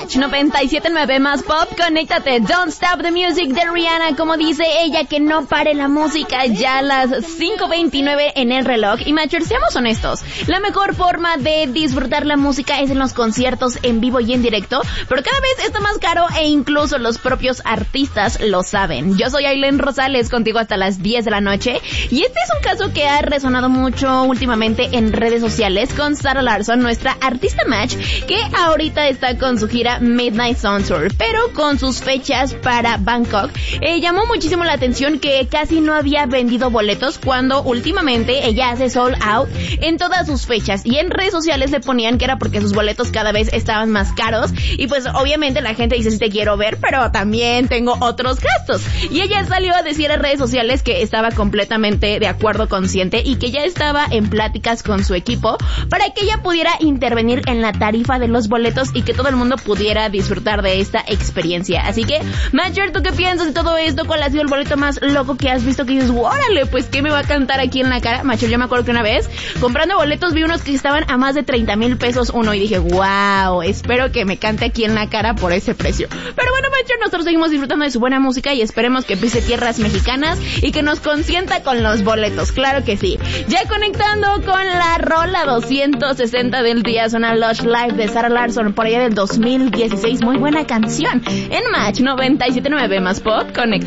Match 97.9 más pop, conéctate. Don't Stop the Music de Rihanna, como dice ella, que no pare la música, ya a las 5:29 en el reloj. Y Matcher, seamos honestos, la mejor forma de disfrutar la música es en los conciertos en vivo y en directo, pero cada vez está más caro e incluso los propios artistas lo saben. Yo soy Aileen Rosales, contigo hasta las 10 de la noche, y este es un caso que ha resonado mucho últimamente en redes sociales con Zara Larsson, nuestra artista Match, que ahorita está con su gira Midnight Sun Tour, pero con sus fechas para Bangkok. Llamó muchísimo la atención que casi no había vendido boletos cuando últimamente ella hace sold out en todas sus fechas, y en redes sociales le ponían que era porque sus boletos cada vez estaban más caros, y pues obviamente la gente dice: sí te quiero ver, pero también tengo otros gastos. Y ella salió a decir en redes sociales que estaba completamente de acuerdo, consciente, y que ya estaba en pláticas con su equipo para que ella pudiera intervenir en la tarifa de los boletos y que todo el mundo pudiera disfrutar de esta experiencia. Así que, Matcher, ¿tú qué piensas de todo esto? ¿Cuál ha sido el boleto más loco que has visto que dices, órale, pues qué me va a cantar aquí en la cara? Matcher, yo me acuerdo que una vez, comprando boletos, vi unos que estaban a más de 30,000 pesos uno, y dije, wow, espero que me cante aquí en la cara por ese precio. Pero bueno, Matcher, nosotros seguimos disfrutando de su buena música y esperemos que pise tierras mexicanas y que nos consienta con los boletos, claro que sí. Ya conectando con la rola 260 del día, suena Lush Life de Zara Larsson, por allá del 2016, muy buena canción, en Match 97.9 más pop, conecta.